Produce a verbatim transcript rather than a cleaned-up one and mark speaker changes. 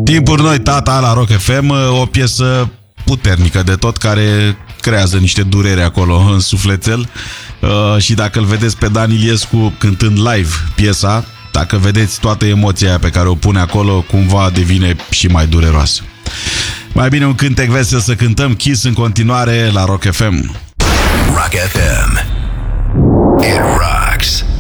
Speaker 1: Timpuri noi, tata, la Rock F M, o piesă puternică de tot, care creează niște durere acolo în sufletel. uh, Și dacă îl vedeți pe Dan Iliescu cântând live piesa, dacă vedeți toată emoția aia pe care o pune acolo, cumva devine și mai dureroasă. Mai bine un cântec vesel să cântăm. Kiss în continuare la Rock F M.
Speaker 2: Rock F M. It rocks.